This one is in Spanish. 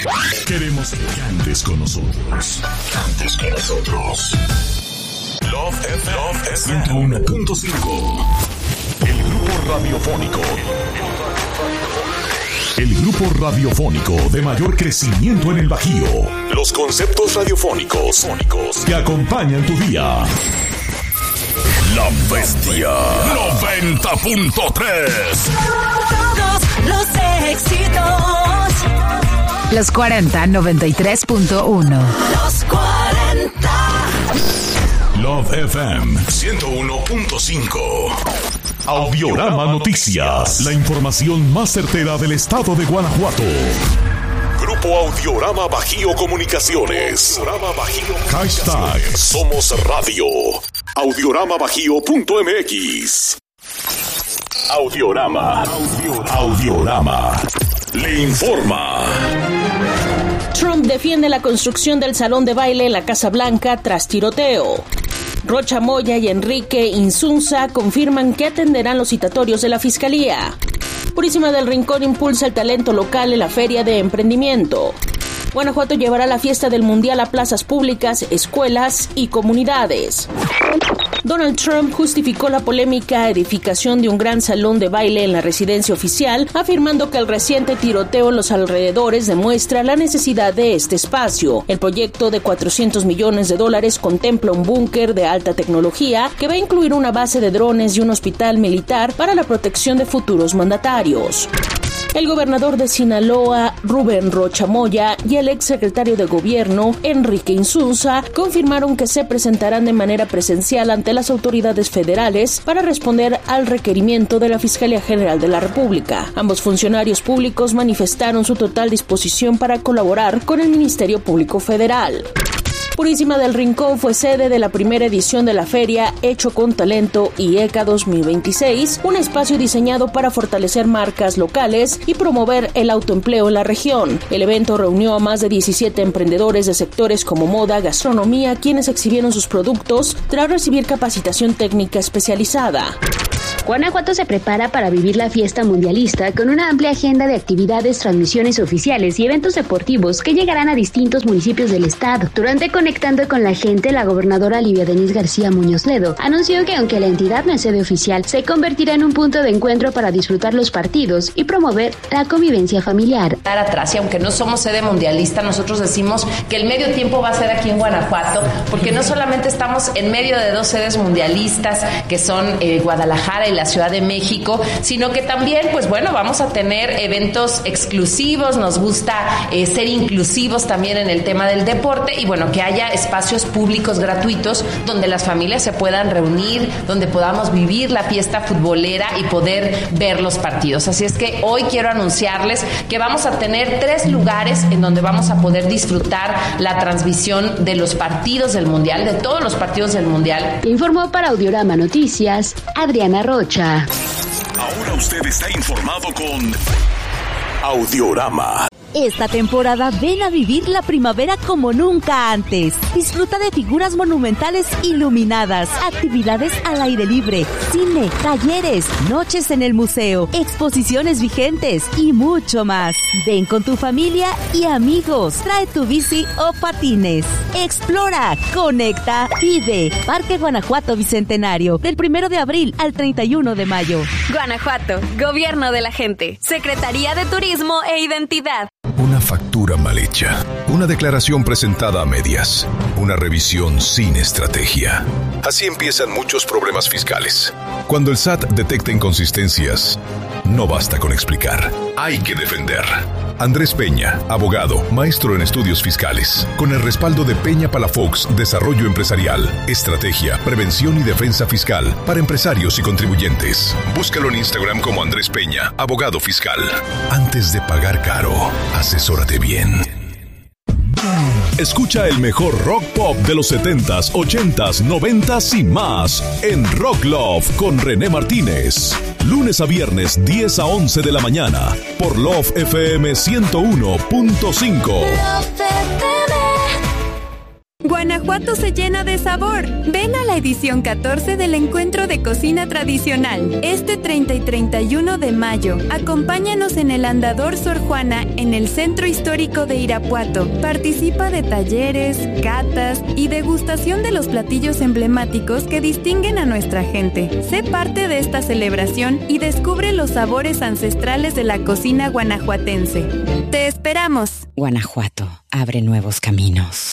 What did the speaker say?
Queremos que cantes con nosotros. Cantes con nosotros. Love FM 101.5. El grupo radiofónico. El grupo radiofónico de mayor crecimiento en el Bajío. Los conceptos radiofónicos que acompañan tu día. La Bestia 90.3. Todos los éxitos. Los 40 93.1. Los 40. Love FM 101.5. Audiorama Noticias. La información más certera del estado de Guanajuato. Grupo Audiorama Bajío Comunicaciones. Hashtag Somos Radio. Audioramabajío.mx. Audiorama. Le informa. Trump defiende la construcción del salón de baile en la Casa Blanca tras tiroteo. Rocha Moya y Enrique Insunza confirman que atenderán los citatorios de la Fiscalía. Purísima del Rincón impulsa el talento local en la Feria de Emprendimiento. Guanajuato llevará la fiesta del Mundial a plazas públicas, escuelas y comunidades. Donald Trump justificó la polémica edificación de un gran salón de baile en la residencia oficial, afirmando que el reciente tiroteo en los alrededores demuestra la necesidad de este espacio. El proyecto de $400 millones contempla un búnker de alta tecnología que va a incluir una base de drones y un hospital militar para la protección de futuros mandatarios. El gobernador de Sinaloa, Rubén Rocha Moya, y el exsecretario de Gobierno, Enrique Insunza, confirmaron que se presentarán de manera presencial ante las autoridades federales para responder al requerimiento de la Fiscalía General de la República. Ambos funcionarios públicos manifestaron su total disposición para colaborar con el Ministerio Público Federal. Purísima del Rincón fue sede de la primera edición de la feria Hecho con Talento IECA 2026, un espacio diseñado para fortalecer marcas locales y promover el autoempleo en la región. El evento reunió a más de 17 emprendedores de sectores como moda, gastronomía, quienes exhibieron sus productos tras recibir capacitación técnica especializada. Guanajuato se prepara para vivir la fiesta mundialista con una amplia agenda de actividades, transmisiones oficiales y eventos deportivos que llegarán a distintos municipios del estado. Durante Conectando con la Gente, la gobernadora Livia Denise García Muñoz Ledo anunció que aunque la entidad no es sede oficial, se convertirá en un punto de encuentro para disfrutar los partidos y promover la convivencia familiar. Atrás, y aunque no somos sede mundialista, nosotros decimos que el medio tiempo va a ser aquí en Guanajuato, porque no solamente estamos en medio de dos sedes mundialistas, que son Guadalajara y la Ciudad de México, sino que también, pues bueno, vamos a tener eventos exclusivos. Nos gusta ser inclusivos también en el tema del deporte y bueno, que haya espacios públicos gratuitos donde las familias se puedan reunir, donde podamos vivir la fiesta futbolera y poder ver los partidos. Así es que hoy quiero anunciarles que vamos a tener 3 lugares en donde vamos a poder disfrutar la transmisión de los partidos del Mundial, de todos los partidos del Mundial. Informó para Audiorama Noticias, Adriana Rocha. Ahora usted está informado con Audiorama. Esta temporada ven a vivir la primavera como nunca antes. Disfruta de figuras monumentales iluminadas, actividades al aire libre, cine, talleres, noches en el museo, exposiciones vigentes y mucho más. Ven con tu familia y amigos. Trae tu bici o patines. Explora, conecta, vive. Parque Guanajuato Bicentenario, del 1 de abril al 31 de mayo. Guanajuato, Gobierno de la Gente, Secretaría de Turismo e Identidad. Una factura mal hecha, una declaración presentada a medias, una revisión sin estrategia. Así empiezan muchos problemas fiscales. Cuando el SAT detecta inconsistencias, no basta con explicar, hay que defender. Andrés Peña, abogado, maestro en estudios fiscales, con el respaldo de Peña Palafox Desarrollo Empresarial, Estrategia, Prevención y Defensa Fiscal para empresarios y contribuyentes. Búscalo en Instagram como Andrés Peña, abogado fiscal. Antes de pagar caro, asesórate bien. Escucha el mejor rock pop de los 70s, 80s, 90s y más en Rock Love con René Martínez. Lunes a viernes, 10 a 11 de la mañana, por Love FM 101.5. Guanajuato se llena de sabor. Ven a la edición 14 del Encuentro de Cocina Tradicional, este 30 y 31 de mayo. Acompáñanos en el Andador Sor Juana en el Centro Histórico de Irapuato. Participa de talleres, catas y degustación de los platillos emblemáticos que distinguen a nuestra gente. Sé parte de esta celebración y descubre los sabores ancestrales de la cocina guanajuatense. ¡Te esperamos! Guanajuato abre nuevos caminos.